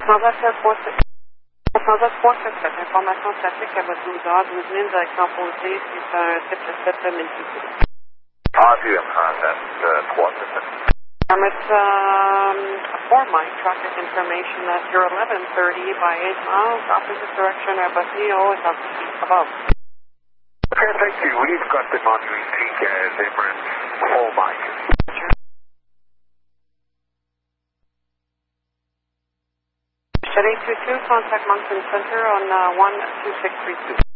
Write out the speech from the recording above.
337, information statique à votre 12 heures, 12 000, direction opposée, c'est un 777 multiple. RPM contact 377. It's 4 Mike, traffic information at 1130 by 8 miles, opposite direction, Airbus Neo is above. Okay, thank you. We've got the Monterey Peak as Emirates 4 Mike. Shed 822, contact Moncton Center on 12632.